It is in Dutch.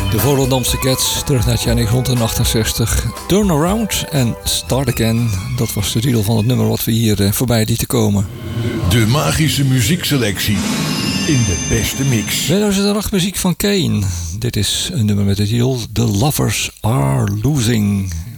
De Volendamse Cats, terug naar het jaar 1968. Turn Around en Start Again. Dat was de titel van het nummer wat we hier voorbij lieten komen. De magische muziekselectie in de beste mix. 2008 muziek van Kane. Dit is een nummer met de titel The Lovers Are Losing.